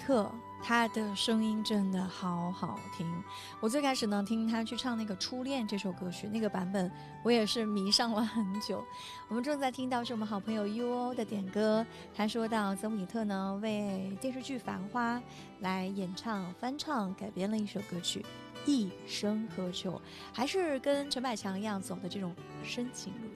特，他的声音真的好好听。我最开始呢听他去唱那个《初恋》这首歌曲，那个版本我也是迷上了很久。我们正在听到是我们好朋友 UO 的点歌，他说到泽姆里特呢为电视剧《繁花》来演唱翻唱改编了一首歌曲《一生何求》，还是跟陈百强一样走的这种深情路